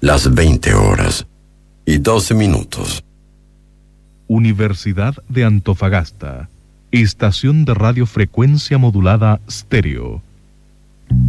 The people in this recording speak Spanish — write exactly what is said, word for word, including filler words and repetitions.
las veinte horas y doce minutos. Universidad de Antofagasta, estación de radiofrecuencia modulada Stereo.